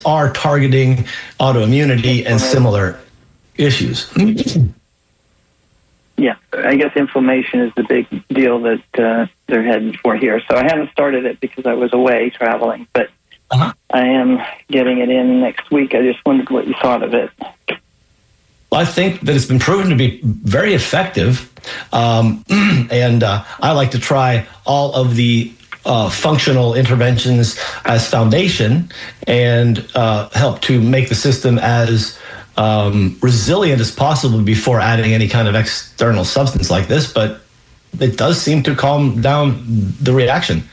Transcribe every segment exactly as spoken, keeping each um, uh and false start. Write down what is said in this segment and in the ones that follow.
are targeting autoimmunity and similar issues. Yeah, I guess inflammation is the big deal that uh, they're heading for here. So I haven't started it because I was away traveling, but uh-huh. I am getting it in next week. I just wondered what you thought of it. Well, I think that it's been proven to be very effective, um, and uh, I like to try all of the uh, functional interventions as foundation and uh, help to make the system as Um, resilient as possible before adding any kind of external substance like this, but it does seem to calm down the reaction.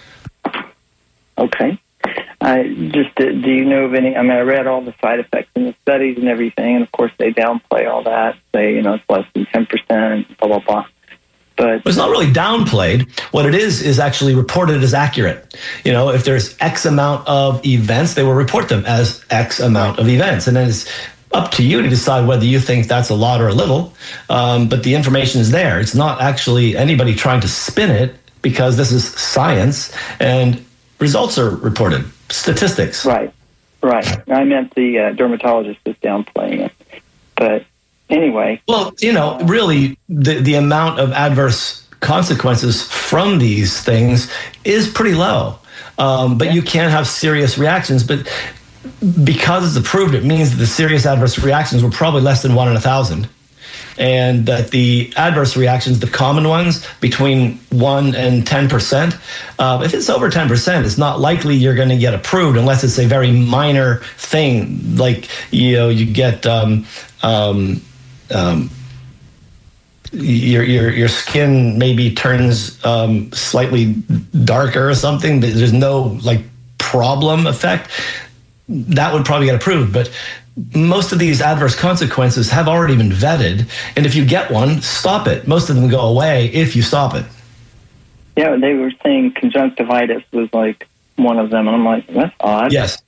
Okay. I just, do you know of any, I mean, I read all the side effects in the studies and everything, and of course they downplay all that, say, you know, it's less than ten percent, blah, blah, blah. But it's not really downplayed. What it is is actually reported as accurate. You know, if there's X amount of events, they will report them as X amount of events, and then it's up to you to decide whether you think that's a lot or a little, um, but the information is there. It's not actually anybody trying to spin it, because this is science and results are reported, statistics. Right, right. I meant the uh, dermatologist is downplaying it. But anyway. Well, you know, really, the, the amount of adverse consequences from these things is pretty low, um, but yeah. You can have serious reactions, but because it's approved, it means that the serious adverse reactions were probably less than one in a thousand. And that the adverse reactions, the common ones, between one and ten percent, uh, if it's over ten percent, it's not likely you're going to get approved unless it's a very minor thing. Like, you know, you get um, um, um, your your your skin maybe turns um, slightly darker or something. There's no like problem effect. That would probably get approved, but most of these adverse consequences have already been vetted, and if you get one, stop it. Most of them go away if you stop it. Yeah, they were saying conjunctivitis was like one of them, and I'm like, that's odd. Yes.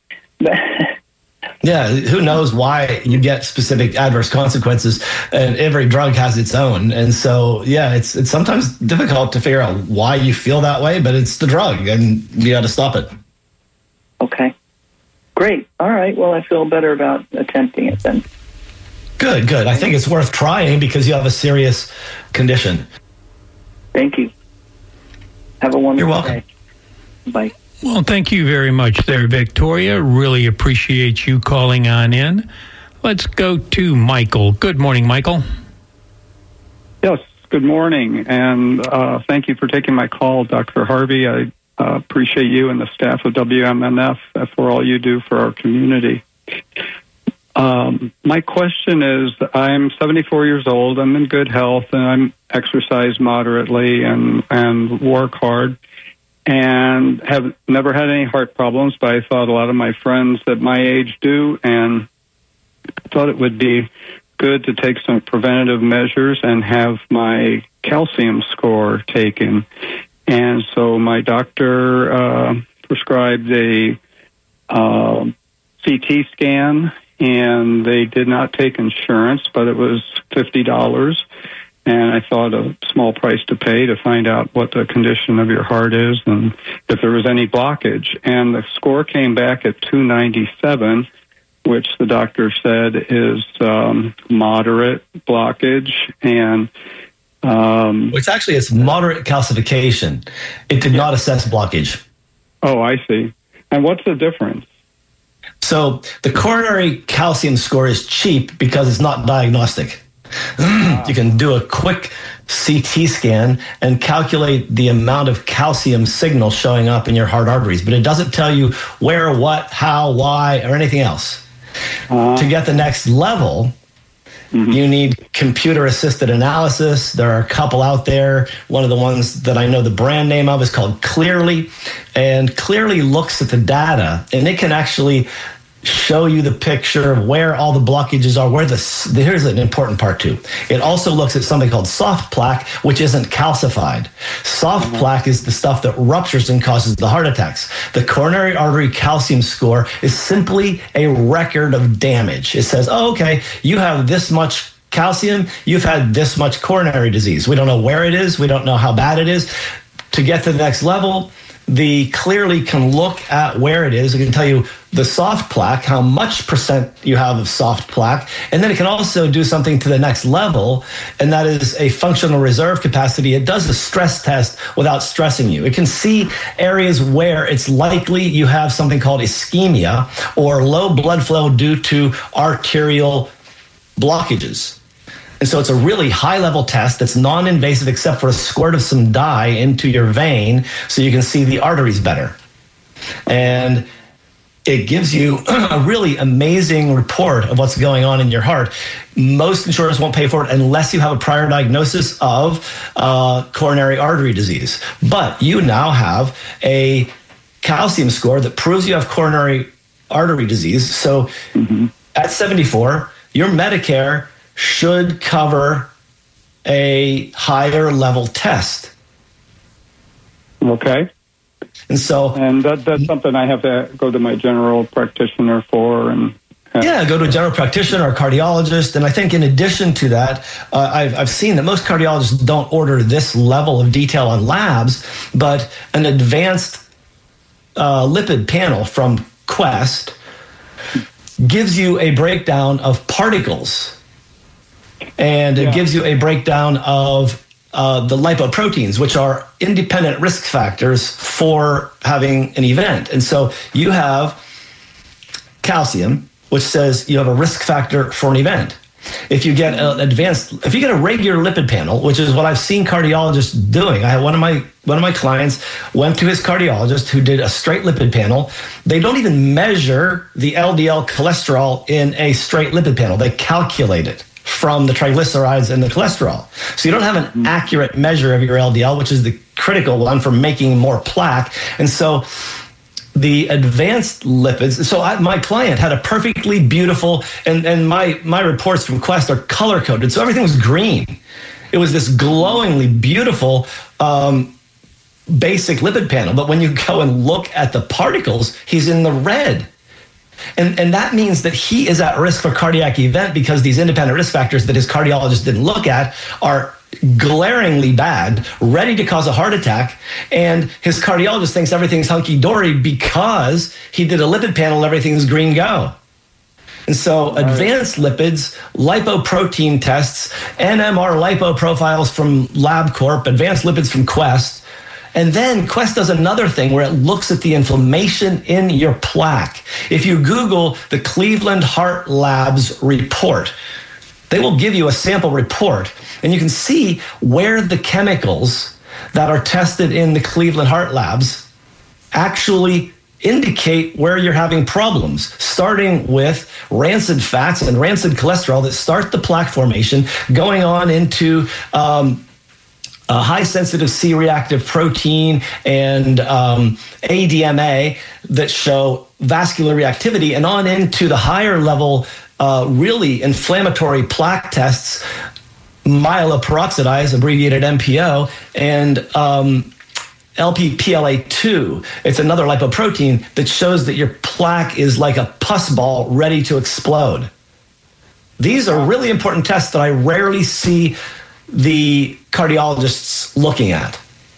Yeah, who knows why you get specific adverse consequences, and every drug has its own. And so, yeah, it's it's sometimes difficult to figure out why you feel that way, but it's the drug, and you got to stop it. Okay. Great. All right. Well, I feel better about attempting it then. Good, good. I think it's worth trying because you have a serious condition. Thank you. Have a wonderful You're welcome. day. Bye. Well, thank you very much there, Victoria. Really appreciate you calling on in. Let's go to Michael. Good morning, Michael. Yes, good morning. And uh, thank you for taking my call, Doctor Harvey. I Uh, appreciate you and the staff of W M N F for all you do for our community. Um, my question is, I'm seventy-four years old, I'm in good health, and I'm exercise moderately and, and work hard, and have never had any heart problems, but I thought a lot of my friends at my age do, and thought it would be good to take some preventative measures and have my calcium score taken. And so my doctor uh, prescribed a uh, C T scan, and they did not take insurance, but it was fifty dollars. And I thought a small price to pay to find out what the condition of your heart is and if there was any blockage. And the score came back at two ninety-seven, which the doctor said is um, moderate blockage. And Um, it's actually, it's moderate calcification. It did not assess blockage. Oh, I see. And what's the difference? So the coronary calcium score is cheap because it's not diagnostic. Ah. You can do a quick C T scan and calculate the amount of calcium signal showing up in your heart arteries, but it doesn't tell you where, what, how, why, or anything else. Uh, to get the next level, mm-hmm. You need computer-assisted analysis. There are a couple out there. One of the ones that I know the brand name of is called Clearly, and Clearly looks at the data, and it can actually show you the picture of where all the blockages are, where the, here's an important part too. It also looks at something called soft plaque, which isn't calcified. Soft mm-hmm. plaque is the stuff that ruptures and causes the heart attacks. The coronary artery calcium score is simply a record of damage. It says, oh, okay, you have this much calcium, you've had this much coronary disease. We don't know where it is. We don't know how bad it is. To get to the next level, the Clearly can look at where it is. It can tell you the soft plaque, how much percent you have of soft plaque, and then it can also do something to the next level, and that is a functional reserve capacity. It does a stress test without stressing you. It can see areas where it's likely you have something called ischemia or low blood flow due to arterial blockages. And so it's a really high-level test that's non-invasive except for a squirt of some dye into your vein so you can see the arteries better. And it gives you a really amazing report of what's going on in your heart. Most insurers won't pay for it unless you have a prior diagnosis of uh, coronary artery disease. But you now have a calcium score that proves you have coronary artery disease. So mm-hmm. at seventy-four, your Medicare should cover a higher level test. Okay. And so, and that, that's something I have to go to my general practitioner for. And uh, yeah, go to a general practitioner or a cardiologist. And I think in addition to that, uh, I've, I've seen that most cardiologists don't order this level of detail on labs, but an advanced uh, lipid panel from Quest gives you a breakdown of particles, and it yeah. gives you a breakdown of Uh, the lipoproteins, which are independent risk factors for having an event. And so you have calcium, which says you have a risk factor for an event. If you get an advanced, if you get a regular lipid panel, which is what I've seen cardiologists doing. I had one of my one of my clients went to his cardiologist who did a straight lipid panel. They don't even measure the L D L cholesterol in a straight lipid panel. They calculate it from the triglycerides and the cholesterol. So you don't have an accurate measure of your L D L, which is the critical one for making more plaque. And so the advanced lipids, so I, my client had a perfectly beautiful, and, and my, my reports from Quest are color-coded, so everything was green. It was this glowingly beautiful um, basic lipid panel. But when you go and look at the particles, he's in the red. And, and that means that he is at risk for cardiac event because these independent risk factors that his cardiologist didn't look at are glaringly bad, ready to cause a heart attack. And his cardiologist thinks everything's hunky-dory because he did a lipid panel and everything's green go. And so right. advanced lipids, lipoprotein tests, N M R lipo profiles from LabCorp, advanced lipids from Quest. And then Quest does another thing where it looks at the inflammation in your plaque. If you Google the Cleveland Heart Labs report, they will give you a sample report, and you can see where the chemicals that are tested in the Cleveland Heart Labs actually indicate where you're having problems, starting with rancid fats and rancid cholesterol that start the plaque formation, going on into um, Uh, high-sensitive C-reactive protein and um, A D M A that show vascular reactivity, and on into the higher-level, uh, really inflammatory plaque tests, myeloperoxidase, abbreviated M P O, and um, L P P L A two. It's another lipoprotein that shows that your plaque is like a pus ball ready to explode. These are really important tests that I rarely see the cardiologists looking at.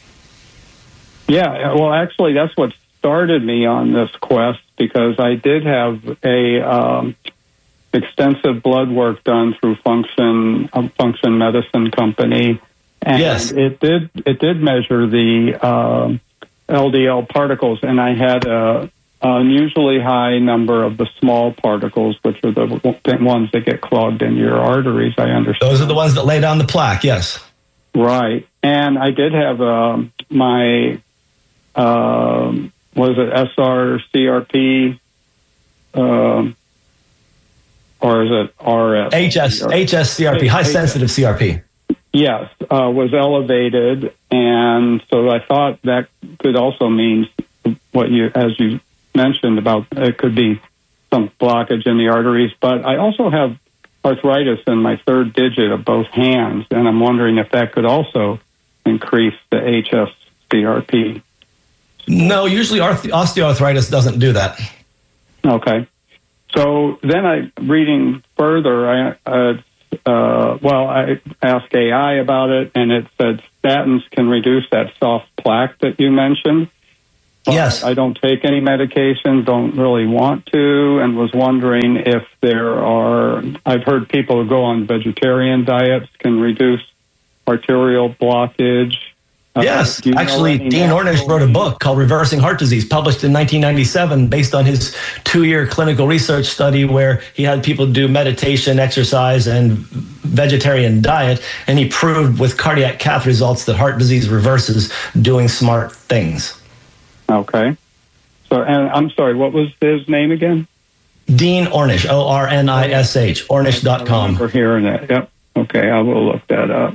Yeah, well, actually, that's what started me on this quest, because I did have a um, extensive blood work done through Function um, Function Medicine Company, and yes. it did it did measure the um, L D L particles, and I had a unusually high number of the small particles, which are the ones that get clogged in your arteries, I understand. Those are the ones that lay down the plaque, yes. Right. And I did have um, my, um, was it S R C R P, um, or is it R S? H S, H S C R P, high-sensitive C R P. Yes, uh, was elevated, and so I thought that could also mean what you, as you mentioned about it could be some blockage in the arteries, but I also have arthritis in my third digit of both hands, and I'm wondering if that could also increase the H S C R P. No, usually osteoarthritis doesn't do that. Okay. So then I, reading further, I, uh, uh, well, I asked A I about it, and it said statins can reduce that soft plaque that you mentioned. But Yes. I don't take any medication, don't really want to, and was wondering if there are, I've heard people who go on vegetarian diets can reduce arterial blockage. Yes, Uh, do you know actually, any Dean natural- Ornish wrote a book called Reversing Heart Disease, published in nineteen ninety-seven, based on his two-year clinical research study where he had people do meditation, exercise, and vegetarian diet, and he proved with cardiac cath results that heart disease reverses doing smart things. Okay. So, and I'm sorry, what was his name again? Dean Ornish, O R N I S H, ornish dot com. We're hearing that. Yep. Okay, I will look that up.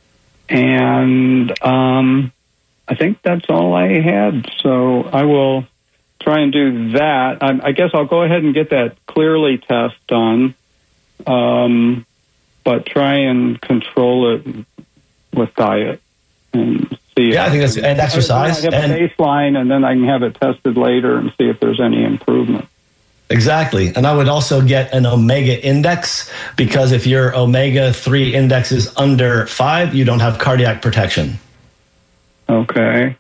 And um, I think that's all I had. So I will try and do that. I, I guess I'll go ahead and get that Clearly test done, um, but try and control it with diet and see. Yeah, I think that's and exercise. I have and, a baseline, and then I can have it tested later and see if there's any improvement. Exactly. And I would also get an omega index, because if your omega three index is under five, you don't have cardiac protection. Okay.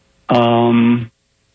Um,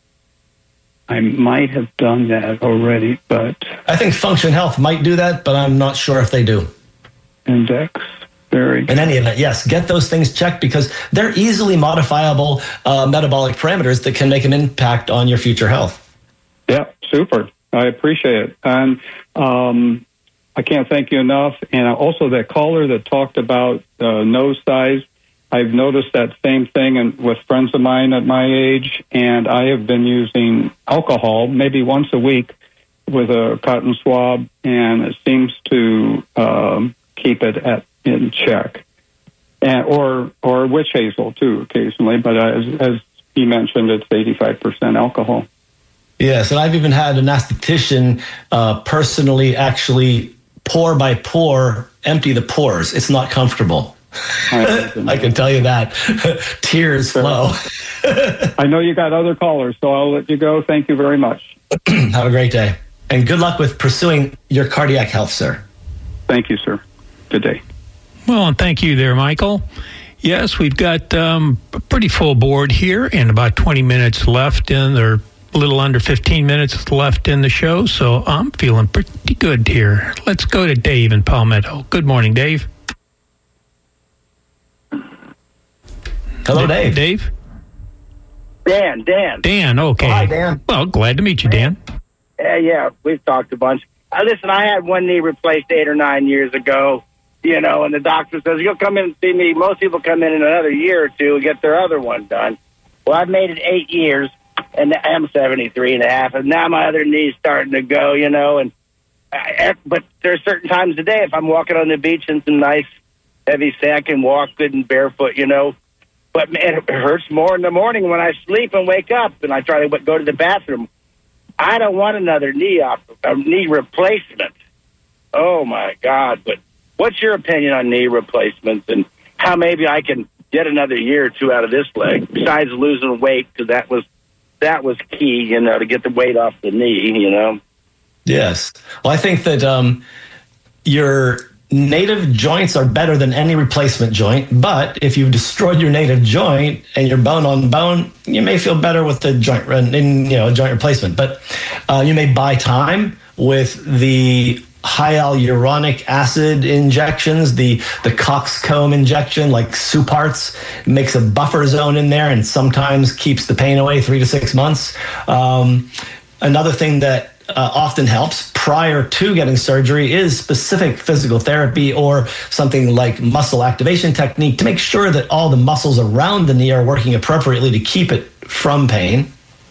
I might have done that already, but I think Function Health might do that, but I'm not sure if they do. index, very In any event, yes, get those things checked, because they're easily modifiable uh, metabolic parameters that can make an impact on your future health. Yeah, super. I appreciate it. And um, I can't thank you enough. And also that caller that talked about uh, nose size, I've noticed that same thing and with friends of mine at my age, and I have been using alcohol maybe once a week with a cotton swab, and it seems to um, keep it at in check. And or or witch hazel too occasionally, but as, as he mentioned, it's eighty-five percent alcohol. Yes, and I've even had an esthetician uh, personally actually pore by pore empty the pores. It's not comfortable. I, I can tell you that. Tears flow. I know you got other callers, so I'll let you go. Thank you very much. Have a great day. And good luck with pursuing your cardiac health, sir. Thank you, sir. Good day. Well, and thank you there, Michael. Yes, we've got um, a pretty full board here and about twenty minutes left in there. A little under fifteen minutes left in the show, so I'm feeling pretty good here. Let's go to Dave in Palmetto. Good morning, Dave. Hello, Dave. Dave? Dan, Dan. Dan, okay. Hi, Dan. Well, glad to meet you, Dan. Yeah, yeah, we've talked a bunch. Uh, listen, I had one knee replaced eight or nine years ago, you know, and the doctor says, you'll come in and see me. Most people come in in another year or two and get their other one done. Well, I've made it eight years. And I'm seventy-three and a half, and now my other knee's starting to go, you know. And I, but there's certain times a day, if I'm walking on the beach in some nice heavy sand, I can walk good and barefoot, you know. But man, it hurts more in the morning when I sleep and wake up, and I try to go to the bathroom. I don't want another knee op, a knee replacement. Oh my God! But what's your opinion on knee replacements, and how maybe I can get another year or two out of this leg, besides losing weight, because that was. That was key, you know, to get the weight off the knee, you know. Yes. Well, I think that um, your native joints are better than any replacement joint. But if you've destroyed your native joint and you're bone on bone, you may feel better with the joint, in, you know, joint replacement. But uh, you may buy time with the hyaluronic acid injections, the the coxcomb injection, like Supartz, makes a buffer zone in there and sometimes keeps the pain away three to six months. Um, another thing that uh, often helps prior to getting surgery is specific physical therapy or something like muscle activation technique to make sure that all the muscles around the knee are working appropriately to keep it from pain.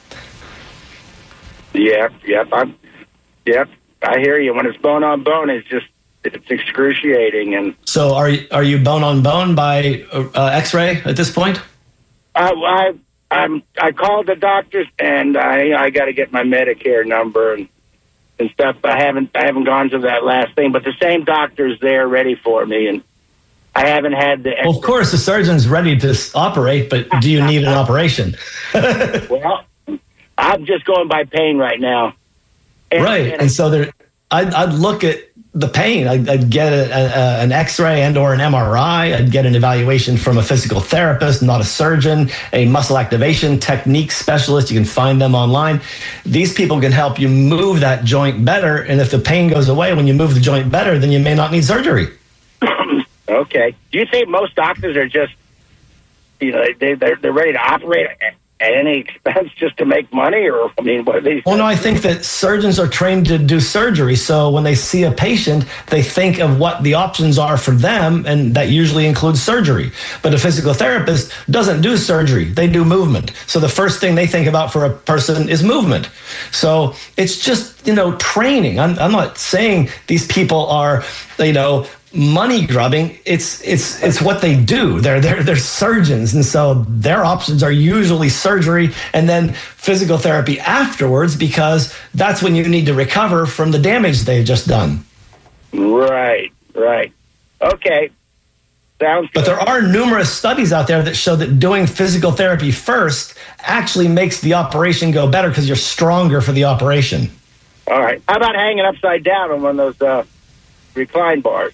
Yep, yep, I'm, yep. I hear you. When it's bone on bone, it's just it's excruciating. And so, are are you bone on bone by uh, X-ray at this point? I I I'm I called the doctors, and I I got to get my Medicare number and and stuff. I haven't I haven't gone to that last thing, but the same doctor's there ready for me, and I haven't had the. Well, of course, the surgeon's ready to operate, but do you need an operation? Well, I'm just going by pain right now. And, right, and, and so there, I'd, I'd look at the pain. I'd, I'd get a, a, an X-ray and or an M R I. I'd get an evaluation from a physical therapist, not a surgeon, a muscle activation technique specialist. You can find them online. These people can help you move that joint better. And if the pain goes away when you move the joint better, then you may not need surgery. Okay. Do you think most doctors are just, you know, they, they're, they're ready to operate at, at any expense just to make money? Or, I mean, what are these? Well, no, I think that surgeons are trained to do surgery. So when they see a patient, they think of what the options are for them, and that usually includes surgery. But a physical therapist doesn't do surgery. They do movement. So the first thing they think about for a person is movement. So it's just, you know, training. I'm, I'm not saying these people are, you know, money grubbing. It's it's it's what they do. They're they're they're surgeons, and so their options are usually surgery and then physical therapy afterwards, because that's when you need to recover from the damage they've just done. Right, right. Okay. Sounds good. But there are numerous studies out there that show that doing physical therapy first actually makes the operation go better because you're stronger for the operation. All right. How about hanging upside down on one of those uh, recline bars?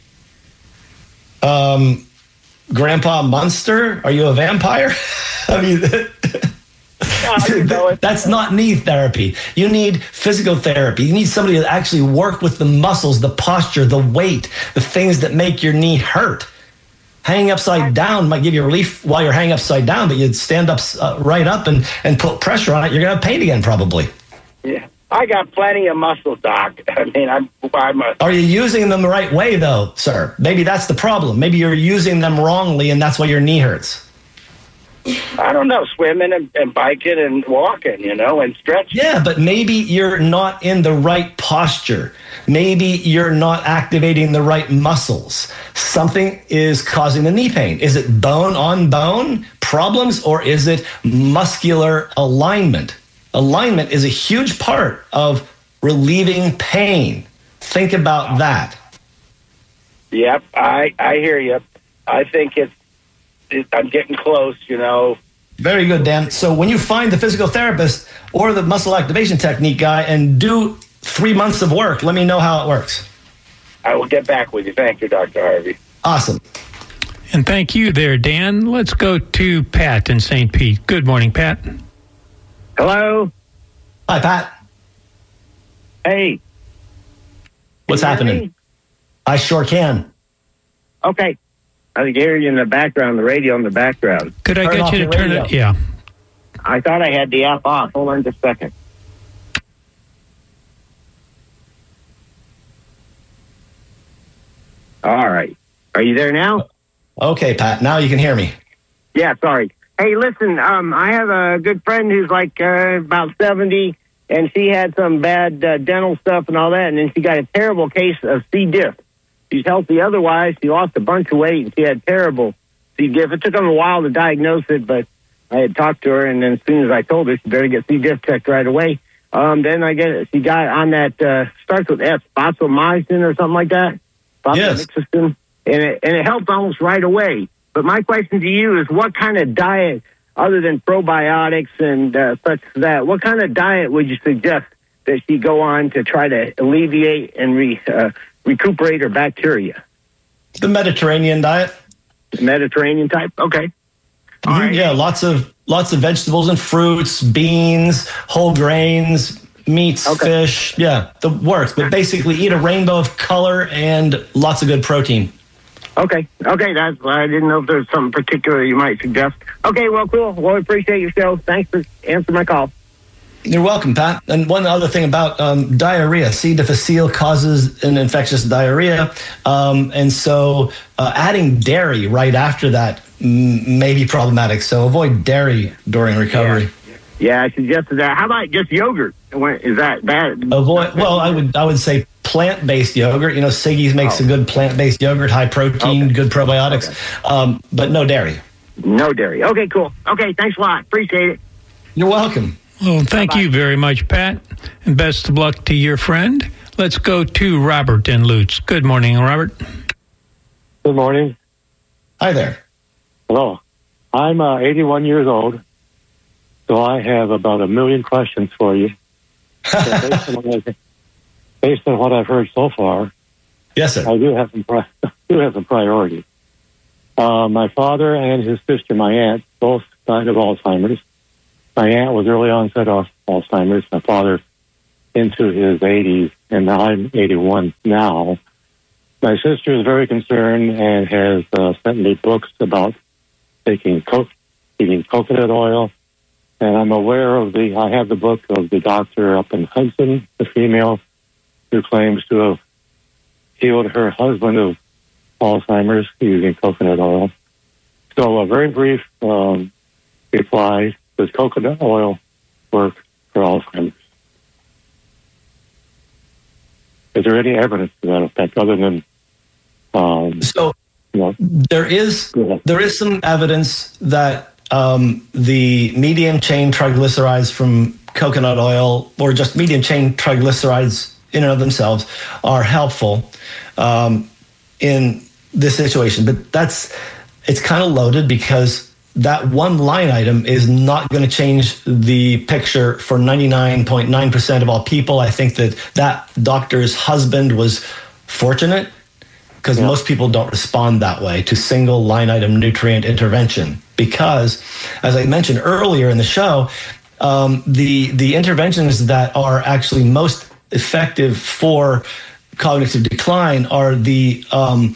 Um, Grandpa Munster, are you a vampire? I mean, you know that's not knee therapy. You need physical therapy. You need somebody to actually work with the muscles, the posture, the weight, the things that make your knee hurt. Hanging upside down might give you relief while you're hanging upside down, but you'd stand up uh, right up and, and put pressure on it. You're going to have pain again, probably. Yeah. I got plenty of muscle, Doc. I mean, I'm, I'm a... Are you using them the right way, though, sir? Maybe that's the problem. Maybe you're using them wrongly, and that's why your knee hurts. I don't know, swimming and, and biking and walking, you know, and stretching. Yeah, but maybe you're not in the right posture. Maybe you're not activating the right muscles. Something is causing the knee pain. Is it bone on bone problems, or is it muscular alignment? Alignment is a huge part of relieving pain. Think about that. Yep, I, I hear you. I think it's, it, I'm getting close, you know. Very good, Dan. So when you find the physical therapist or the muscle activation technique guy and do three months of work, let me know how it works. I will get back with you. Thank you, Doctor Harvey. Awesome. And thank you there, Dan. Let's go to Pat in Saint Pete. Good morning, Pat. Hello. Hi, Pat. Hey. What's Can you hear happening? me? I sure can. Okay. I can hear you in the background, the radio in the background. Could I Turn get off you to your turn radio. it? Yeah. I thought I had the app off. Hold on just a second. All right. Are you there now? Okay, Pat. Now you can hear me. Yeah, sorry. Hey, listen, um, I have a good friend who's like uh, about seventy, and she had some bad uh, dental stuff and all that, and then she got a terrible case of C. diff. She's healthy otherwise. She lost a bunch of weight, and she had terrible C. diff. It took them a while to diagnose it, but I had talked to her, and then as soon as I told her, she better get C. diff checked right away. Um, then I get she got on that, uh, starts with S, fosfomycin or something like that. Yes. And it, and it helped almost right away. But my question to you is, what kind of diet, other than probiotics and uh, such as that, what kind of diet would you suggest that she go on to try to alleviate and re, uh, recuperate her bacteria? The Mediterranean diet. Mediterranean type? Okay. All right. Yeah, lots of lots of vegetables and fruits, beans, whole grains, meats, Okay. fish. Yeah, the works. But basically, eat a rainbow of color and lots of good protein. Okay. Okay, that's I didn't know if there's something particular you might suggest. Okay, well, cool. Well, I appreciate your show. Thanks for answering my call. You're welcome, Pat. And one other thing about um, diarrhea, C. difficile causes an infectious diarrhea. Um, and so uh, adding dairy right after that m- may be problematic. So avoid dairy during recovery. Yeah, I suggested that. How about just yogurt? Is that bad? Avoid. Well, I would I would say plant-based yogurt. You know, Siggy's makes Oh. a good plant-based yogurt, high protein, Okay. good probiotics, um, but no dairy. No dairy. Okay, cool. Okay, thanks a lot. Appreciate it. You're welcome. Well, thank Bye-bye. you very much, Pat. And best of luck to your friend. Let's go to Robert in Lutz. Good morning, Robert. Good morning. Hi there. Hello. I'm uh, eighty-one years old, so I have about a million questions for you. So based, on what I, based on what I've heard so far, Yes, sir. I do have some pri- do have some priorities. Uh, my father and his sister, my aunt, both died of Alzheimer's. My aunt was early onset of Alzheimer's. My father into his eighties, and now I'm eighty-one now. My sister is very concerned and has uh, sent me books about taking co- eating coconut oil. And I'm aware of the, I have the book of the doctor up in Hudson, the female, who claims to have healed her husband of Alzheimer's using coconut oil. So a very brief um, reply, does coconut oil work for Alzheimer's? Is there any evidence to that effect other than... Um, so you know, there is there is some evidence that um, the medium chain triglycerides from coconut oil, or just medium chain triglycerides in and of themselves, are helpful um, in this situation. But that's it's kind of loaded, because that one line item is not going to change the picture for ninety-nine point nine percent of all people. I think that that doctor's husband was fortunate, because yeah. most people don't respond that way to single line item nutrient intervention. Because, as I mentioned earlier in the show, um, the the interventions that are actually most effective for cognitive decline are the um,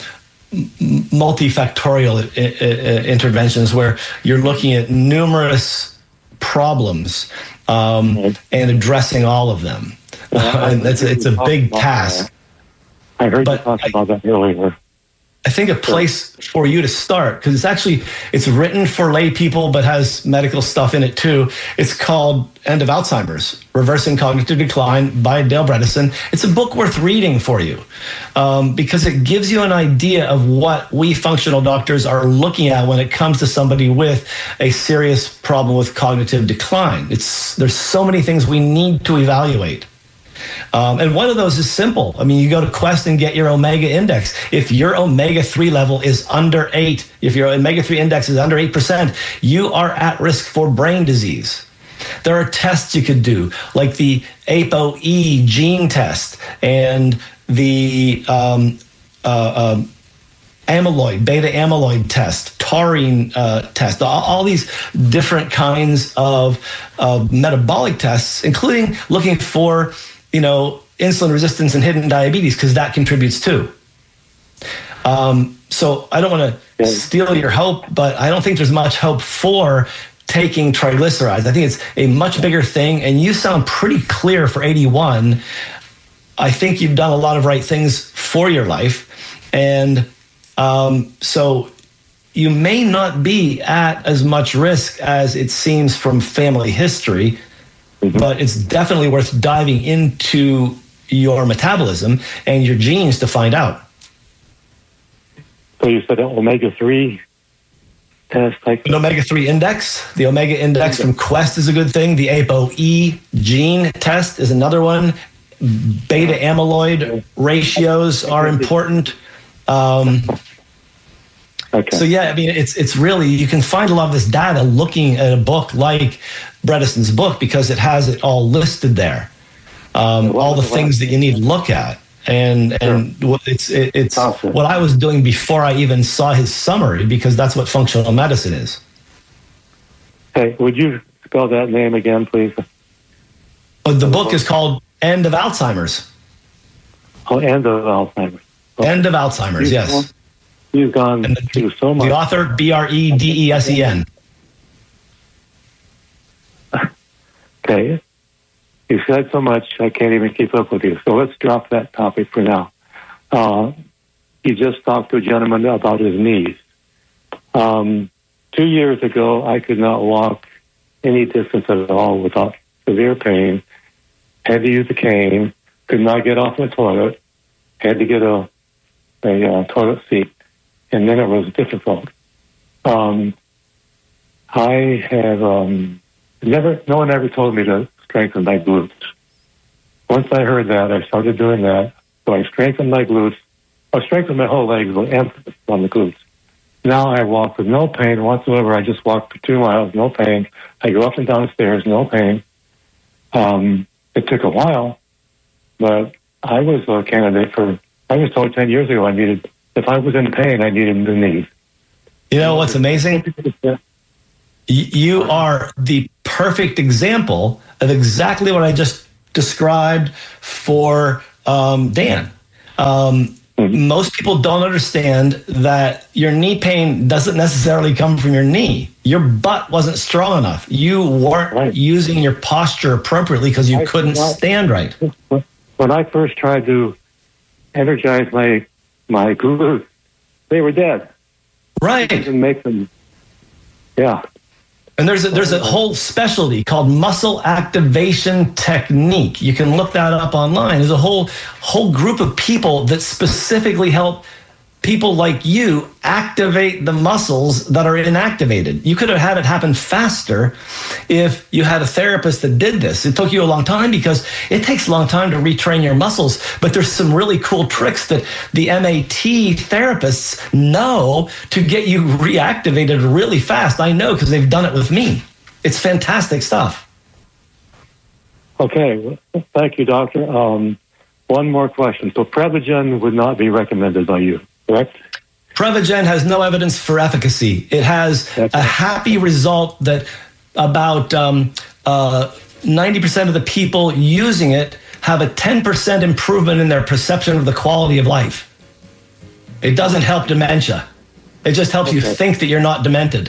multifactorial I- I- interventions, where you're looking at numerous problems um, mm-hmm. and addressing all of them. Uh, and it's, it's a big task. I heard but you talk I, about that earlier. I think a place for you to start, because it's actually, it's written for lay people, but has medical stuff in it too. It's called End of Alzheimer's, Reversing Cognitive Decline by Dale Bredesen. It's a book worth reading for you um, because it gives you an idea of what we functional doctors are looking at when it comes to somebody with a serious problem with cognitive decline. It's, there's so many things we need to evaluate. Um, and one of those is simple. I mean, you go to Quest and get your omega index. If your omega three level is under eight, if your omega three index is under eight percent, you are at risk for brain disease. There are tests you could do, like the A P O E gene test and the um, uh, uh, amyloid, beta amyloid test, taurine uh, test, all, all these different kinds of uh, metabolic tests, including looking for you know, insulin resistance and hidden diabetes, because that contributes too. Um, so I don't want to steal your hope, but I don't think there's much hope for taking triglycerides. I think it's a much bigger thing, and you sound pretty clear for eighty-one. I think you've done a lot of right things for your life, and um, so you may not be at as much risk as it seems from family history. Mm-hmm. But it's definitely worth diving into your metabolism and your genes to find out. So you said an omega three test? Like- An omega three index. The omega index from Quest is a good thing. The A P O E gene test is another one. Beta amyloid ratios are important. Um, okay. So yeah, I mean, it's it's really, you can find a lot of this data looking at a book like Bredesen's book, because it has it all listed there, um, all the things that you need to look at, and and sure. it's it, it's awesome. What I was doing before I even saw his summary, because that's what functional medicine is. Hey, would you spell that name again, please? But the book is called End of Alzheimer's. Oh, End of Alzheimer's. Okay. End of Alzheimer's. You've yes. Gone, you've gone the, through so much. The author, B R E D E S E N. Okay. You said so much, I can't even keep up with you. So let's drop that topic for now. Uh, you just talked to a gentleman about his knees. Um, two years ago, I could not walk any distance at all without severe pain. Had to use a cane. Could not get off the toilet. Had to get a, a uh, toilet seat. And then it was difficult. Um, I have... Um, Never, no one ever told me to strengthen my glutes. Once I heard that, I started doing that. So I strengthened my glutes. I strengthened my whole legs with emphasis on the glutes. Now I walk with no pain whatsoever. I just walk for two miles, no pain. I go up and down stairs, no pain. Um, it took a while, but I was a candidate for I was told ten years ago I needed, if I was in pain, I needed the knees. You know what's amazing? You are the perfect example of exactly what I just described for um, Dan. Um, mm-hmm. Most people don't understand that your knee pain doesn't necessarily come from your knee. Your butt wasn't strong enough. You weren't right. using your posture appropriately because you I, couldn't well, stand right. When I first tried to energize my my glutes, they were dead. Right. I didn't make them. Yeah. And there's a, there's a whole specialty called muscle activation technique. You can look that up online. There's a whole whole group of people that specifically help people like you activate the muscles that are inactivated. You could have had it happen faster if you had a therapist that did this. It took you a long time because it takes a long time to retrain your muscles, but there's some really cool tricks that the M A T therapists know to get you reactivated really fast. I know because they've done it with me. It's fantastic stuff. Okay, thank you, doctor. Um, one more question. So Prevagen would not be recommended by you, correct? Prevagen has no evidence for efficacy. It has That's a happy result that about um, uh, ninety percent of the people using it have a ten percent improvement in their perception of the quality of life. It doesn't help dementia. It just helps okay. you think that you're not demented.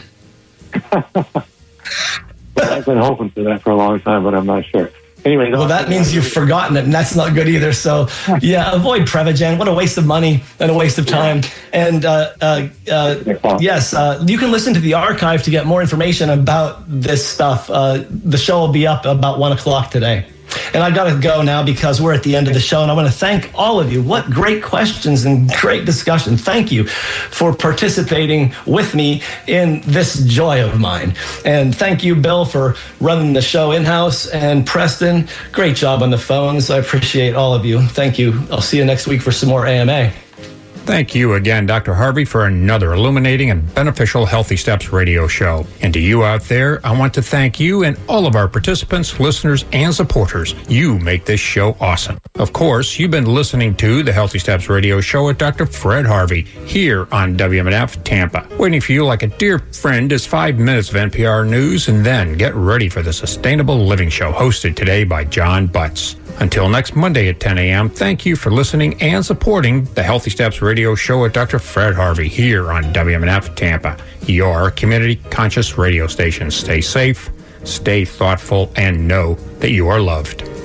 I've been hoping for that for a long time, but I'm not sure. Anyway, well, that means you've forgotten it, and that's not good either. So, yeah, avoid Prevagen. What a waste of money and a waste of time. And uh, uh, uh, yes, uh, you can listen to the archive to get more information about this stuff. Uh, the show will be up about one o'clock today. And I got to go now because we're at the end of the show, and I want to thank all of you. What great questions and great discussion. Thank you for participating with me in this joy of mine. And thank you, Bill, for running the show in-house, and Preston, great job on the phones. I appreciate all of you. Thank you. I'll see you next week for some more A M A. Thank you again, Doctor Harvey, for another illuminating and beneficial Healthy Steps radio show. And to you out there, I want to thank you and all of our participants, listeners, and supporters. You make this show awesome. Of course, you've been listening to the Healthy Steps radio show with Doctor Fred Harvey here on W M N F Tampa. Waiting for you like a dear friend is five minutes of N P R news, and then get ready for the Sustainable Living Show hosted today by John Butts. Until next Monday at ten a.m., thank you for listening and supporting the Healthy Steps radio show with Doctor Fred Harvey here on W M N F Tampa, your community conscious radio station. Stay safe, stay thoughtful, and know that you are loved.